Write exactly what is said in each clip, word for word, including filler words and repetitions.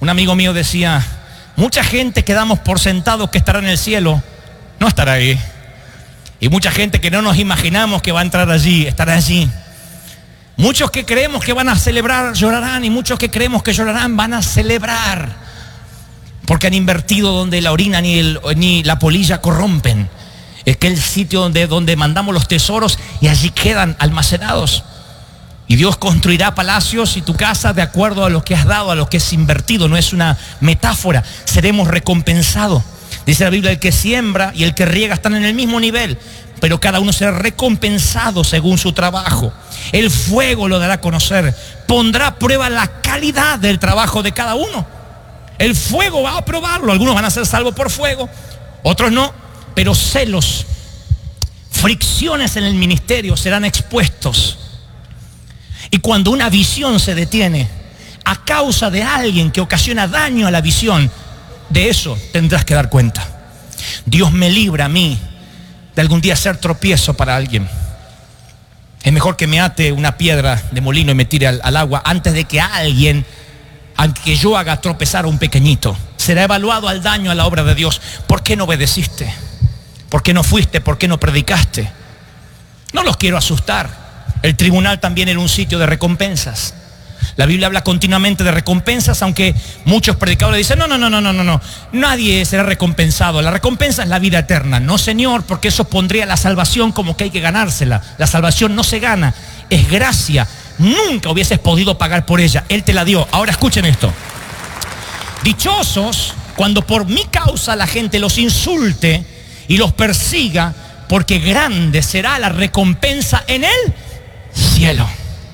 Un amigo mío decía, mucha gente que damos por sentado que estará en el cielo, no estará ahí. Y mucha gente que no nos imaginamos que va a entrar allí, estará allí. Muchos que creemos que van a celebrar, llorarán, y muchos que creemos que llorarán, van a celebrar. Porque han invertido donde la orina ni, el, ni la polilla corrompen. Es que el sitio donde, donde mandamos los tesoros y allí quedan almacenados. Y Dios construirá palacios y tu casa de acuerdo a lo que has dado, a lo que es invertido. No es una metáfora. Seremos recompensados. Dice la Biblia, el que siembra y el que riega están en el mismo nivel, pero cada uno será recompensado según su trabajo. El fuego lo dará a conocer. Pondrá a prueba la calidad del trabajo de cada uno. El fuego va a probarlo. Algunos van a ser salvos por fuego, otros no. Pero celos, fricciones en el ministerio serán expuestos. Y cuando una visión se detiene a causa de alguien que ocasiona daño a la visión, de eso tendrás que dar cuenta. Dios me libra a mí de algún día ser tropiezo para alguien. Es mejor que me ate una piedra de molino y me tire al, al agua antes de que alguien, aunque yo haga tropezar a un pequeñito, será evaluado al daño a la obra de Dios. ¿Por qué no obedeciste? ¿Por qué no fuiste? ¿Por qué no predicaste? No los quiero asustar. El tribunal también era un sitio de recompensas. La Biblia habla continuamente de recompensas, aunque muchos predicadores dicen, no, no, no, no, no, no, no. Nadie será recompensado. La recompensa es la vida eterna. No, Señor, porque eso pondría la salvación como que hay que ganársela. La salvación no se gana, es gracia. Nunca hubieses podido pagar por ella. Él te la dio. Ahora escuchen esto. Dichosos cuando por mi causa la gente los insulte y los persiga, porque grande será la recompensa en el cielo.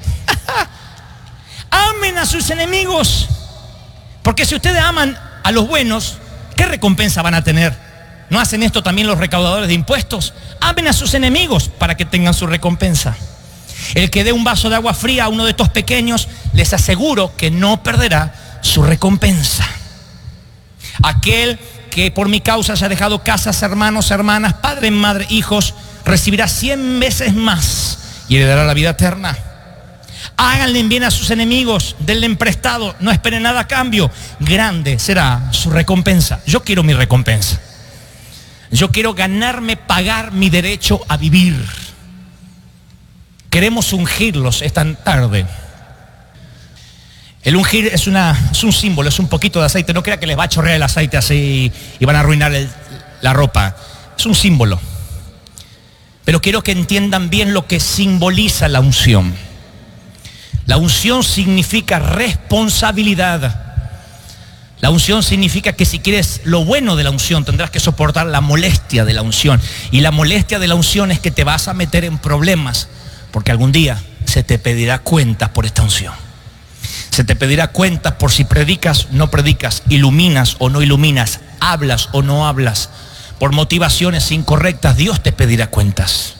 Amen a sus enemigos, porque si ustedes aman a los buenos, ¿qué recompensa van a tener? ¿No hacen esto también los recaudadores de impuestos? Amen a sus enemigos para que tengan su recompensa. El que dé un vaso de agua fría a uno de estos pequeños, les aseguro que no perderá su recompensa. Aquel que por mi causa haya dejado casas, hermanos, hermanas, padre, madre, hijos, recibirá cien veces más y heredará la vida eterna. Háganle bien a sus enemigos, denle prestado, no esperen nada a cambio. Grande será su recompensa. Yo quiero mi recompensa. Yo quiero ganarme, pagar mi derecho a vivir. Queremos ungirlos esta tarde. El ungir es, una, es un símbolo, es un poquito de aceite. No crea que les va a chorrear el aceite así y van a arruinar el, la ropa. Es un símbolo. Pero quiero que entiendan bien lo que simboliza la unción. La unción significa responsabilidad. La unción significa que si quieres lo bueno de la unción, tendrás que soportar la molestia de la unción. Y la molestia de la unción es que te vas a meter en problemas, porque algún día se te pedirá cuentas por esta unción. Se te pedirá cuentas por si predicas, no predicas, iluminas o no iluminas, hablas o no hablas. Por motivaciones incorrectas, Dios te pedirá cuentas.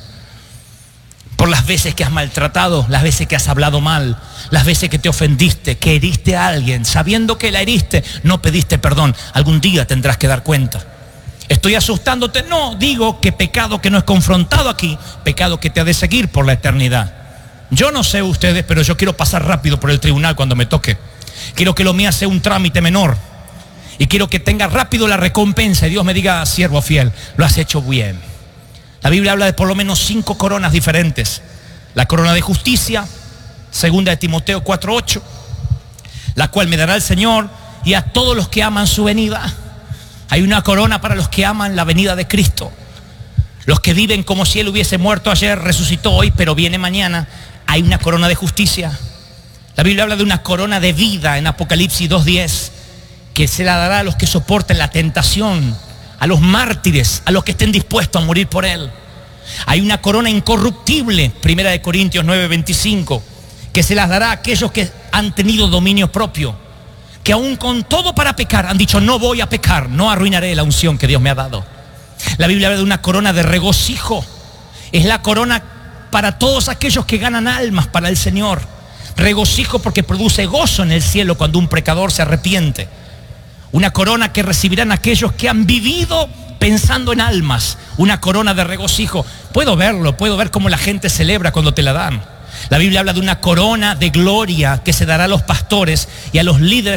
Por las veces que has maltratado, las veces que has hablado mal, las veces que te ofendiste, que heriste a alguien, sabiendo que la heriste, no pediste perdón. Algún día tendrás que dar cuenta. ¿Estoy asustándote? No, digo que pecado que no es confrontado aquí, pecado que te ha de seguir por la eternidad. Yo no sé ustedes, pero yo quiero pasar rápido por el tribunal cuando me toque. Quiero que lo mío sea un trámite menor. Y quiero que tenga rápido la recompensa y Dios me diga, siervo fiel, lo has hecho bien. La Biblia habla de por lo menos cinco coronas diferentes. La corona de justicia, segunda de Timoteo cuatro ocho, la cual me dará el Señor y a todos los que aman su venida. Hay una corona para los que aman la venida de Cristo. Los que viven como si Él hubiese muerto ayer, resucitó hoy, pero viene mañana. Hay una corona de justicia. La Biblia habla de una corona de vida en Apocalipsis dos diez, que se la dará a los que soporten la tentación, a los mártires, a los que estén dispuestos a morir por Él. Hay una corona incorruptible, primera de Corintios nueve veinticinco, que se las dará a aquellos que han tenido dominio propio, que aún con todo para pecar han dicho, no voy a pecar, no arruinaré la unción que Dios me ha dado. La Biblia habla de una corona de regocijo. Es la corona para todos aquellos que ganan almas para el Señor. Regocijo porque produce gozo en el cielo cuando un pecador se arrepiente. Una corona que recibirán aquellos que han vivido pensando en almas. Una corona de regocijo. Puedo verlo, puedo ver cómo la gente celebra cuando te la dan. La Biblia habla de una corona de gloria que se dará a los pastores y a los líderes